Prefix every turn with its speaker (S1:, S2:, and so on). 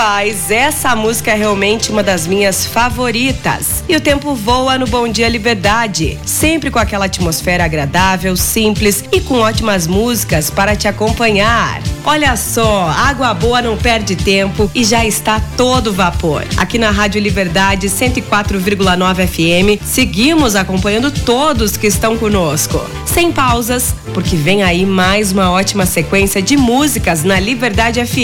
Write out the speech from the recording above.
S1: Rapaz, essa música é realmente uma das minhas favoritas. E o tempo voa no Bom Dia Liberdade, sempre com aquela atmosfera agradável, simples e com ótimas músicas para te acompanhar. Olha só, água boa não perde tempo e já está todo vapor. Aqui na Rádio Liberdade 104,9 FM, seguimos acompanhando todos que estão conosco. Sem pausas, porque vem aí mais uma ótima sequência de músicas na Liberdade FM.